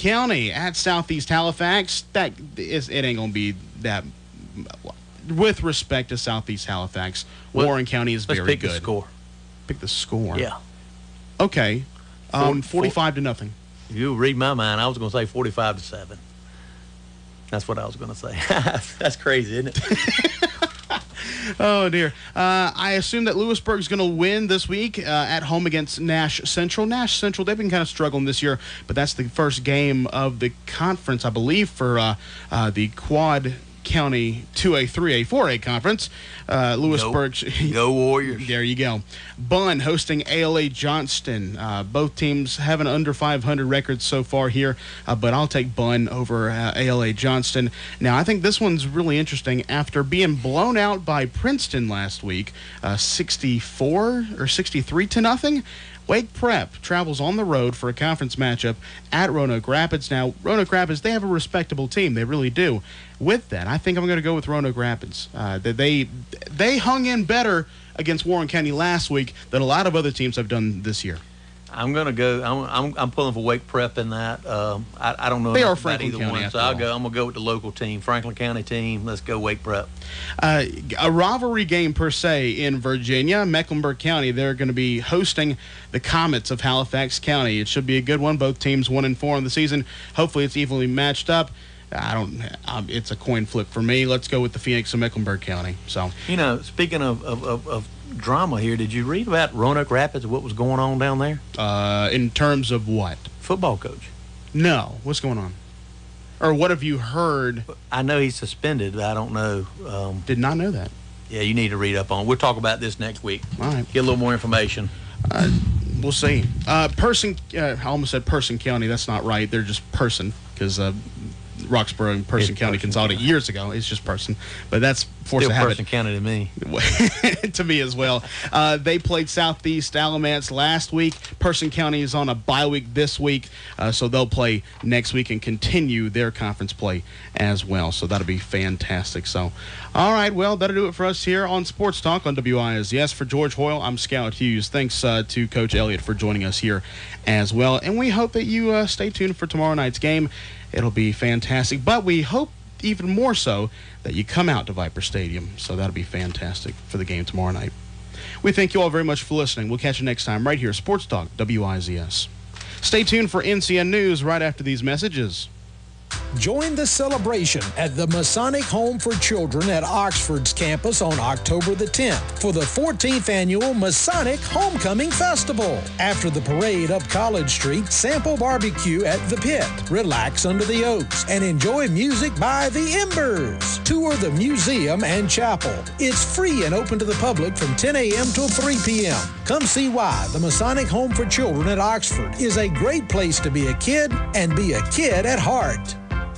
County at Southeast Halifax. It ain't going to be that. With respect to Southeast Halifax, Warren County is very good. Let's pick the score. Pick the score. Yeah. Okay. 45-0. You read my mind. I was going to say 45-7. That's what I was going to say. That's crazy, isn't it? Oh, dear. I assume that Lewisburg's going to win this week at home against Nash Central. Nash Central, they've been kind of struggling this year, but that's the first game of the conference, I believe, for the Quad County 2A, 3A, 4A conference. Lewisburg. Go Warriors. There you go. Bunn hosting ALA Johnston. Both teams have an under 500 record so far here, but I'll take Bunn over ALA Johnston. Now, I think this one's really interesting. After being blown out by Princeton last week, 64 or 63 to nothing, Wake Prep travels on the road for a conference matchup at Roanoke Rapids. Now, Roanoke Rapids, they have a respectable team. They really do. With that, I think I'm going to go with Roanoke Rapids. They hung in better against Warren County last week than a lot of other teams have done this year. I'm going to go. I'm pulling for Wake Prep in that. I don't know. They are about Franklin either County. one, so I'm going to go with the local team, Franklin County team. Let's go Wake Prep. A rivalry game per se in Virginia, Mecklenburg County. They're going to be hosting the Comets of Halifax County. It should be a good one. Both teams 1-4 in the season. Hopefully, it's evenly matched up. It's a coin flip for me. Let's go with the Phoenix of Mecklenburg County. So, speaking of drama here, did you read about Roanoke Rapids, what was going on down there? In terms of what? Football coach. No. What's going on? Or what have you heard? I know he's suspended, but I don't know. Did not know that. Yeah, you need to read up on it. We'll talk about this next week. All right. Get a little more information. We'll see. I almost said Person County. That's not right. They're just Person because Roxborough and Person County consolidated years ago. It's just Person. But that's force of habit. Person County to me. To me as well. They played Southeast Alamance last week. Person County is on a bye week this week, so they'll play next week and continue their conference play as well. So that'll be fantastic. So, all right, well, that'll do it for us here on Sports Talk on WISDS. For George Hoyle, I'm Scout Hughes. Thanks to Coach Elliott for joining us here as well. And we hope that you stay tuned for tomorrow night's game. It'll be fantastic. But we hope even more so that you come out to Viper Stadium. So that'll be fantastic for the game tomorrow night. We thank you all very much for listening. We'll catch you next time right here, Sports Talk, WIZS. Stay tuned for NCN News right after these messages. Join the celebration at the Masonic Home for Children at Oxford's campus on October the 10th for the 14th annual Masonic Homecoming Festival. After the parade up College Street, sample barbecue at the Pit, relax under the oaks, and enjoy music by the Embers. Tour the museum and chapel. It's free and open to the public from 10 a.m. till 3 p.m. Come see why the Masonic Home for Children at Oxford is a great place to be a kid and be a kid at heart.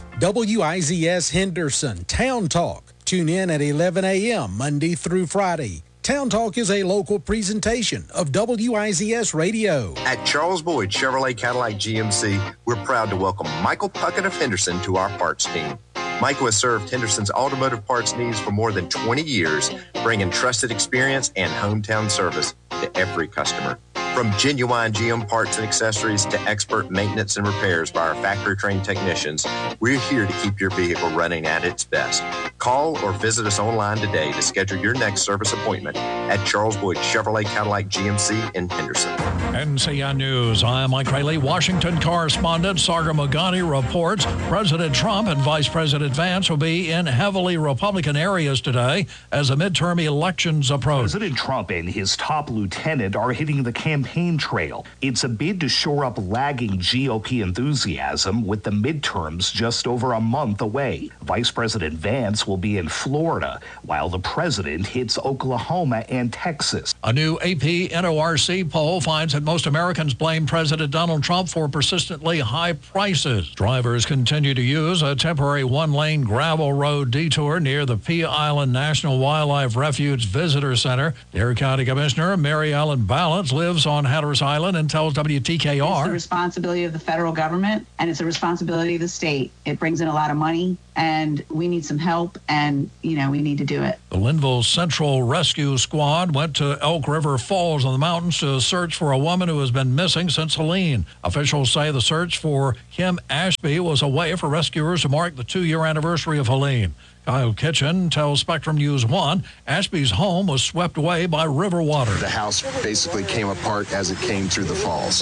WIZS Henderson Town Talk. Tune in at 11 a.m. Monday through Friday. Town Talk is a local presentation of WIZS Radio. At Charles Boyd Chevrolet Cadillac GMC, we're proud to welcome Michael Puckett of Henderson to our parts team. Michael has served Henderson's automotive parts needs for more than 20 years, bringing trusted experience and hometown service to every customer. From genuine GM parts and accessories to expert maintenance and repairs by our factory-trained technicians, we're here to keep your vehicle running at its best. Call or visit us online today to schedule your next service appointment at Charles Boyd Chevrolet Cadillac GMC in Henderson. NCN News. I'm Mike Riley. Washington correspondent Sagar Magani reports President Trump and Vice President Vance will be in heavily Republican areas today as the midterm elections approach. President Trump and his top lieutenant are hitting the campaign trail. It's a bid to shore up lagging GOP enthusiasm with the midterms just over a month away. Vice President Vance will be in Florida, while the president hits Oklahoma and Texas. A new AP NORC poll finds that most Americans blame President Donald Trump for persistently high prices. Drivers continue to use a temporary one-lane gravel road detour near the Pea Island National Wildlife Refuge Visitor Center. Dare County Commissioner Mary Ellen Balance lives on Hatteras Island and tells WTKR. It's the responsibility of the federal government, and it's the responsibility of the state. It brings in a lot of money and we need some help, and, we need to do it. The Linville Central Rescue Squad went to Elk River Falls in the mountains to search for a woman who has been missing since Helene. Officials say the search for Kim Ashby was a way for rescuers to mark the 2-year anniversary of Helene. Kyle Kitchen tells Spectrum News 1 Ashby's home was swept away by river water. The house basically came apart as it came through the falls.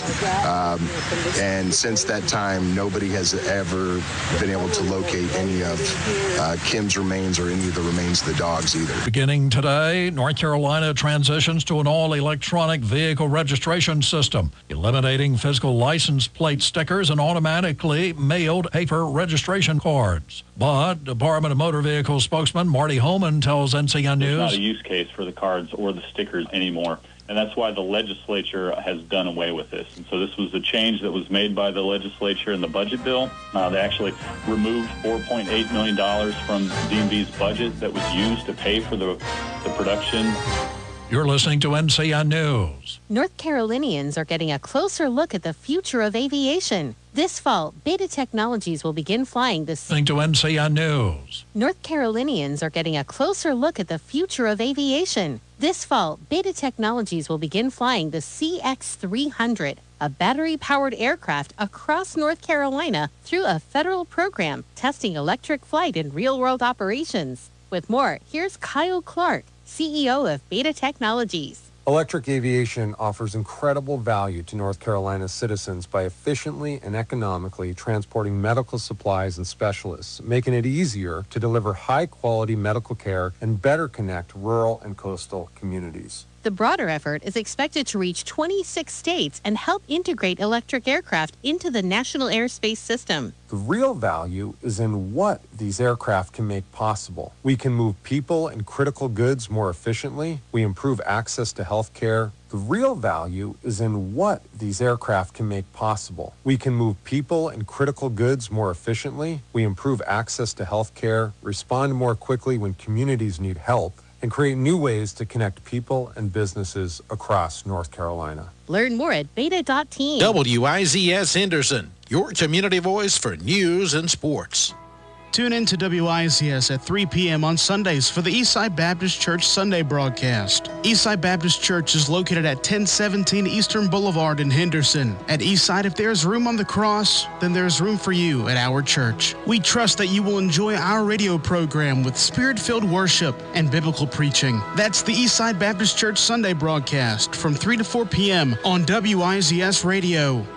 And since that time, nobody has ever been able to locate any of Kim's remains or any of the remains of the dogs either. Beginning today, North Carolina transitions to an all-electronic vehicle registration system, eliminating physical license plate stickers and automatically mailed paper registration cards. But Department of Motor Vehicle spokesman Marty Holman tells NCN News, there's not a use case for the cards or the stickers anymore. And that's why the legislature has done away with this. And so this was a change that was made by the legislature in the budget bill. They actually removed $4.8 million from DMV's budget that was used to pay for the production. You're listening to NCN News. North Carolinians are getting a closer look at the future of aviation. This fall, Beta Technologies will begin flying the... Listening to NCN News. North Carolinians are getting a closer look at the future of aviation. This fall, Beta Technologies will begin flying the CX-300, a battery-powered aircraft across North Carolina through a federal program testing electric flight in real-world operations. With more, here's Kyle Clark, CEO of Beta Technologies. Electric aviation offers incredible value to North Carolina's citizens by efficiently and economically transporting medical supplies and specialists, making it easier to deliver high-quality medical care and better connect rural and coastal communities. The broader effort is expected to reach 26 states and help integrate electric aircraft into the national airspace system. The real value is in what these aircraft can make possible. We can move people and critical goods more efficiently. We improve access to health care. The real value is in what these aircraft can make possible. We can move people and critical goods more efficiently. We improve access to health care, respond more quickly when communities need help, and create new ways to connect people and businesses across North Carolina. Learn more at beta.team. WIZS Henderson, your community voice for news and sports. Tune in to WIZS at 3 p.m. on Sundays for the Eastside Baptist Church Sunday broadcast. Eastside Baptist Church is located at 1017 Eastern Boulevard in Henderson. At Eastside, if there's room on the cross, then there's room for you at our church. We trust that you will enjoy our radio program with spirit-filled worship and biblical preaching. That's the Eastside Baptist Church Sunday broadcast from 3 to 4 p.m. on WIZS Radio.